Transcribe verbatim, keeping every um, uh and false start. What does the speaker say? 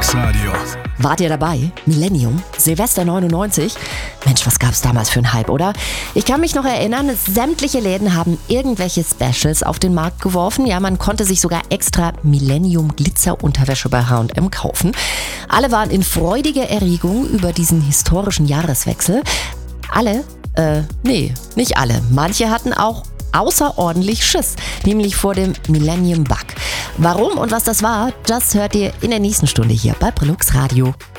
Deluxe Radio. Wart ihr dabei? Millennium? Silvester neunundneunzig? Mensch, was gab's damals für einen Hype, oder? Ich kann mich noch erinnern, sämtliche Läden haben irgendwelche Specials auf den Markt geworfen. Ja, man konnte sich sogar extra Millennium Glitzer-Unterwäsche bei H und M kaufen. Alle waren in freudiger Erregung über diesen historischen Jahreswechsel. Alle? Äh, nee, nicht alle. Manche hatten auch außerordentlich Schiss, nämlich vor dem Millennium Bug. Warum und was das war, das hört ihr in der nächsten Stunde hier bei Deluxe Radio.